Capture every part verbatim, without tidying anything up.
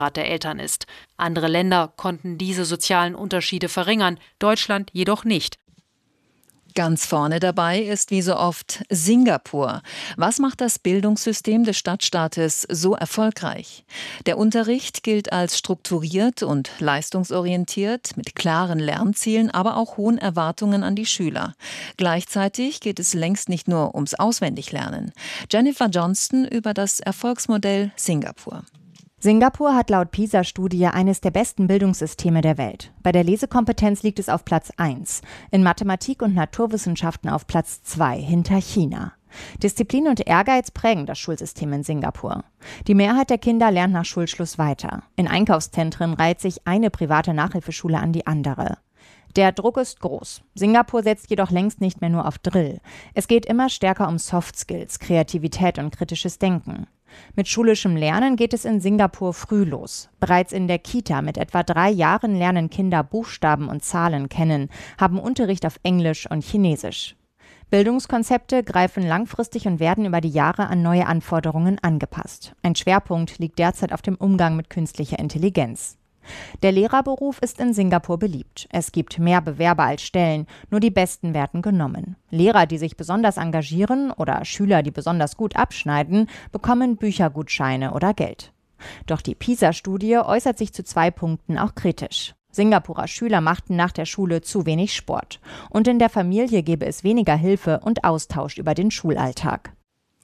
der Eltern ist. Andere Länder konnten diese sozialen Unterschiede verringern, Deutschland jedoch nicht. Ganz vorne dabei ist wie so oft Singapur. Was macht das Bildungssystem des Stadtstaates so erfolgreich? Der Unterricht gilt als strukturiert und leistungsorientiert, mit klaren Lernzielen, aber auch hohen Erwartungen an die Schüler. Gleichzeitig geht es längst nicht nur ums Auswendiglernen. Jennifer Johnston über das Erfolgsmodell Singapur. Singapur hat laut PISA-Studie eines der besten Bildungssysteme der Welt. Bei der Lesekompetenz liegt es auf Platz eins, in Mathematik und Naturwissenschaften auf Platz zwei, hinter China. Disziplin und Ehrgeiz prägen das Schulsystem in Singapur. Die Mehrheit der Kinder lernt nach Schulschluss weiter. In Einkaufszentren reiht sich eine private Nachhilfeschule an die andere. Der Druck ist groß. Singapur setzt jedoch längst nicht mehr nur auf Drill. Es geht immer stärker um Soft Skills, Kreativität und kritisches Denken. Mit schulischem Lernen geht es in Singapur früh los. Bereits in der Kita mit etwa drei Jahren lernen Kinder Buchstaben und Zahlen kennen, haben Unterricht auf Englisch und Chinesisch. Bildungskonzepte greifen langfristig und werden über die Jahre an neue Anforderungen angepasst. Ein Schwerpunkt liegt derzeit auf dem Umgang mit künstlicher Intelligenz. Der Lehrerberuf ist in Singapur beliebt. Es gibt mehr Bewerber als Stellen, nur die Besten werden genommen. Lehrer, die sich besonders engagieren oder Schüler, die besonders gut abschneiden, bekommen Büchergutscheine oder Geld. Doch die PISA-Studie äußert sich zu zwei Punkten auch kritisch. Singapurer Schüler machten nach der Schule zu wenig Sport. Und in der Familie gebe es weniger Hilfe und Austausch über den Schulalltag.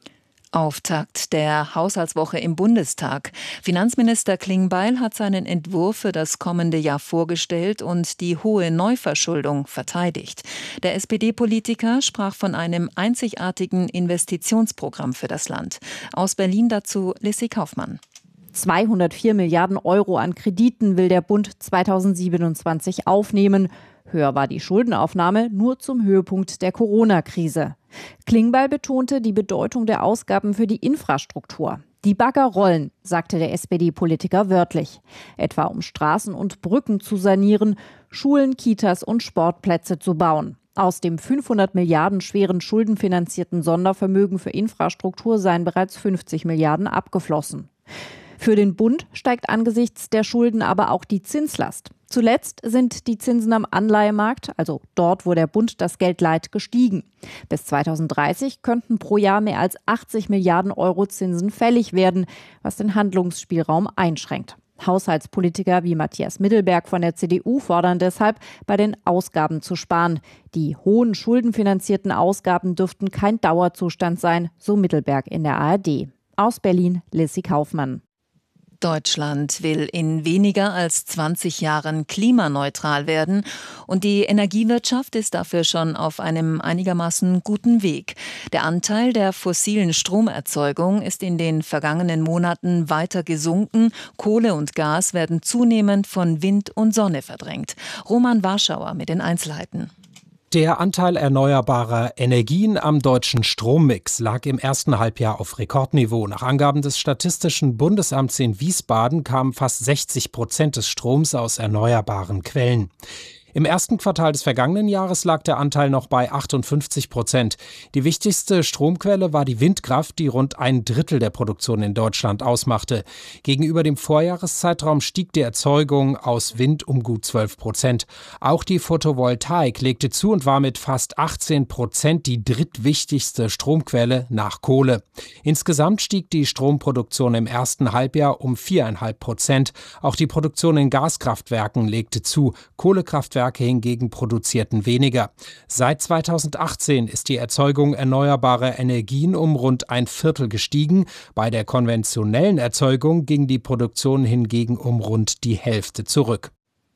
Auftakt der Haushaltswoche im Bundestag. Finanzminister Klingbeil hat seinen Entwurf für das kommende Jahr vorgestellt und die hohe Neuverschuldung verteidigt. Der S P D-Politiker sprach von einem einzigartigen Investitionsprogramm für das Land. Aus Berlin dazu Lissy Kaufmann. zweihundertvier Milliarden Euro an Krediten will der Bund zweitausendsiebenundzwanzig aufnehmen. Höher war die Schuldenaufnahme nur zum Höhepunkt der Corona-Krise. Klingbeil betonte die Bedeutung der Ausgaben für die Infrastruktur. Die Bagger rollen, sagte der S P D-Politiker wörtlich. Etwa um Straßen und Brücken zu sanieren, Schulen, Kitas und Sportplätze zu bauen. Aus dem fünfhundert Milliarden schweren schuldenfinanzierten Sondervermögen für Infrastruktur seien bereits fünfzig Milliarden abgeflossen. Für den Bund steigt angesichts der Schulden aber auch die Zinslast. Zuletzt sind die Zinsen am Anleihemarkt, also dort, wo der Bund das Geld leiht, gestiegen. Bis zweitausenddreißig könnten pro Jahr mehr als achtzig Milliarden Euro Zinsen fällig werden, was den Handlungsspielraum einschränkt. Haushaltspolitiker wie Matthias Middelberg von der C D U fordern deshalb, bei den Ausgaben zu sparen. Die hohen schuldenfinanzierten Ausgaben dürften kein Dauerzustand sein, so Middelberg in der A R D. Aus Berlin, Lissy Kaufmann. Deutschland will in weniger als zwanzig Jahren klimaneutral werden und die Energiewirtschaft ist dafür schon auf einem einigermaßen guten Weg. Der Anteil der fossilen Stromerzeugung ist in den vergangenen Monaten weiter gesunken. Kohle und Gas werden zunehmend von Wind und Sonne verdrängt. Roman Warschauer mit den Einzelheiten. Der Anteil erneuerbarer Energien am deutschen Strommix lag im ersten Halbjahr auf Rekordniveau. Nach Angaben des Statistischen Bundesamts in Wiesbaden kamen fast sechzig Prozent des Stroms aus erneuerbaren Quellen. Im ersten Quartal des vergangenen Jahres lag der Anteil noch bei achtundfünfzig Prozent. Die wichtigste Stromquelle war die Windkraft, die rund ein Drittel der Produktion in Deutschland ausmachte. Gegenüber dem Vorjahreszeitraum stieg die Erzeugung aus Wind um gut zwölf Prozent. Auch die Photovoltaik legte zu und war mit fast achtzehn Prozent die drittwichtigste Stromquelle nach Kohle. Insgesamt stieg die Stromproduktion im ersten Halbjahr um vier Komma fünf Prozent. Auch die Produktion in Gaskraftwerken legte zu. Kohlekraftwerke hingegen produzierten weniger. Seit zweitausendachtzehn ist die Erzeugung erneuerbarer Energien um rund ein Viertel gestiegen. Bei der konventionellen Erzeugung ging die Produktion hingegen um rund die Hälfte zurück.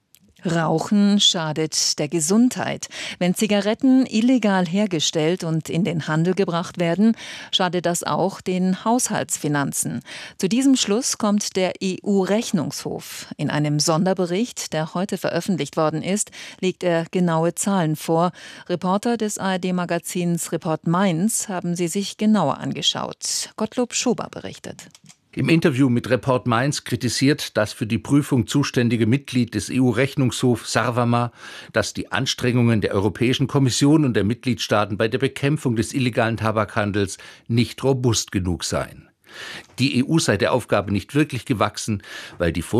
Rauchen schadet der Gesundheit. Wenn Zigaretten illegal hergestellt und in den Handel gebracht werden, schadet das auch den Haushaltsfinanzen. Zu diesem Schluss kommt der E U-Rechnungshof. In einem Sonderbericht, der heute veröffentlicht worden ist, legt er genaue Zahlen vor. Reporter des A R D-Magazins Report Mainz haben sie sich genauer angeschaut. Gottlob Schober berichtet. Im Interview mit Report Mainz kritisiert das für die Prüfung zuständige Mitglied des E U-Rechnungshofs Sarvamaa, dass die Anstrengungen der Europäischen Kommission und der Mitgliedstaaten bei der Bekämpfung des illegalen Tabakhandels nicht robust genug seien. Die E U sei der Aufgabe nicht wirklich gewachsen, weil die